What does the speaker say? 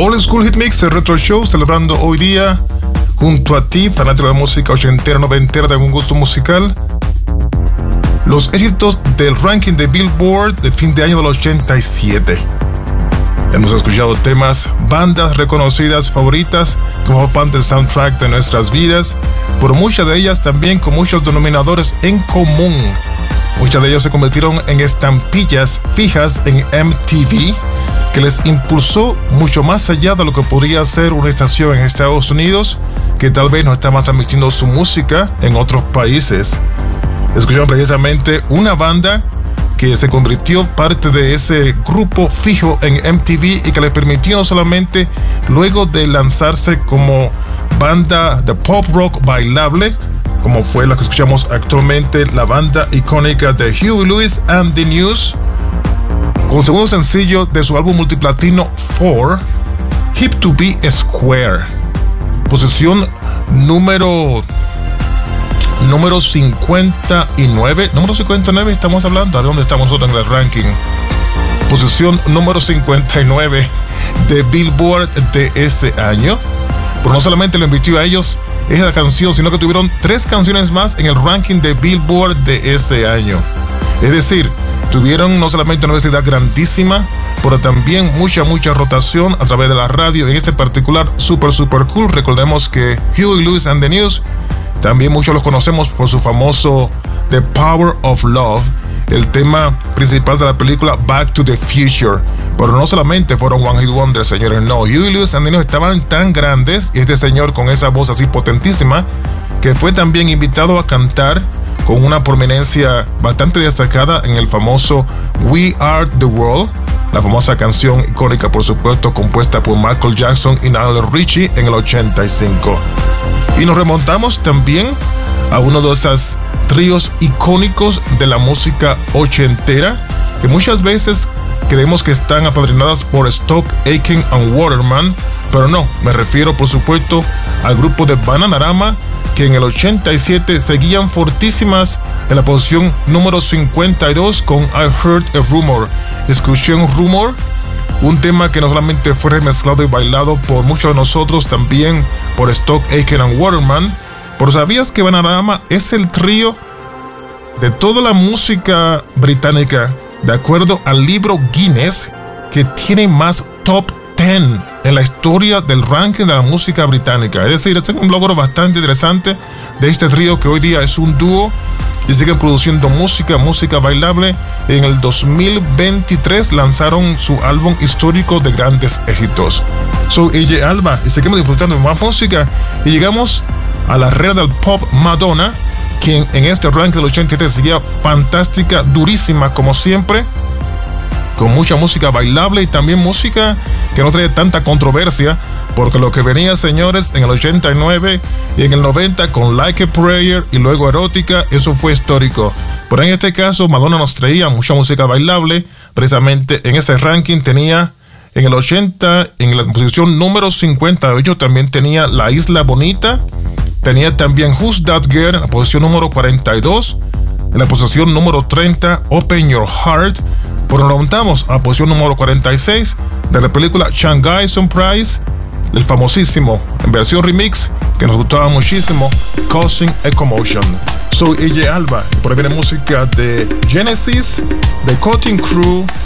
Old School Hit Mix, el Retro Show, celebrando hoy día junto a ti, fanático de música ochentera, noventera, de algún gusto musical, los éxitos del ranking de Billboard de fin de año del 87. Hemos escuchado temas, bandas reconocidas, favoritas, como parte del soundtrack de nuestras vidas, pero muchas de ellas también con muchos denominadores en común. Muchas de ellas se convirtieron en estampillas fijas en MTV, que les impulsó mucho más allá de lo que podría ser una estación en Estados Unidos, que tal vez no estaba transmitiendo su música en otros países. Escucharon precisamente una banda que se convirtió parte de ese grupo fijo en MTV y que les permitió no solamente luego de lanzarse como banda de pop rock bailable, como fue la que escuchamos actualmente, la banda icónica de Huey Lewis and the News, con segundo sencillo de su álbum multiplatino 4, Hip to Be Square, posición número 59. Número 59 estamos hablando. ¿De dónde estamos nosotros en el ranking? Posición número 59 de Billboard de este año. Pero no solamente lo invitó a ellos esa canción, sino que tuvieron 3 canciones más en el ranking de Billboard de este año. Es decir, tuvieron no solamente una diversidad grandísima, pero también mucha rotación a través de la radio. En este particular, super cool. Recordemos que Huey Lewis and the News, también muchos los conocemos por su famoso The Power of Love, el tema principal de la película Back to the Future. Pero no solamente fueron One Hit Wonder, señores, no. Huey Lewis and the News estaban tan grandes, y este señor con esa voz así potentísima, que fue también invitado a cantar con una prominencia bastante destacada en el famoso We Are the World, la famosa canción icónica, por supuesto, compuesta por Michael Jackson y Lionel Richie en el 85. Y nos remontamos también a uno de esos tríos icónicos de la música ochentera, que muchas veces creemos que están apadrinadas por Stock, Aitken and Waterman, pero no, me refiero por supuesto al grupo de Bananarama, que en el 87 seguían fortísimas en la posición número 52 con I Heard a Rumor. Escuché un rumor, un tema que no solamente fue remezclado y bailado por muchos de nosotros, también por Stock, Aitken and Waterman. Pero ¿sabías que Bananarama es el trío de toda la música británica, de acuerdo al libro Guinness, que tiene más top 10 en la historia del ranking de la música británica? Es decir, este es un logro bastante interesante de este trío, que hoy día es un dúo y siguen produciendo música bailable. En el 2023 lanzaron su álbum histórico de grandes éxitos. Soy AJ Alba y seguimos disfrutando de más música, y llegamos a la reina del pop, Madonna, quien en este ranking del 83 seguía fantástica, durísima como siempre, con mucha música bailable y también música que no trae tanta controversia, porque lo que venía, señores, en el 89 y en el 90 con Like a Prayer y luego Erótica, eso fue histórico. Pero en este caso, Madonna nos traía mucha música bailable. Precisamente en ese ranking tenía en el 80, en la posición número 58, también tenía La Isla Bonita. Tenía también Who's That Girl en la posición número 42. En la posición número 30, Open Your Heart. Pero nos montamos a la posición número 46 de la película Shanghai Surprise, el famosísimo, en versión remix, que nos gustaba muchísimo, Causing a Commotion. Soy AJ Alba, y por ahí viene música de Genesis, de Cutting Crew,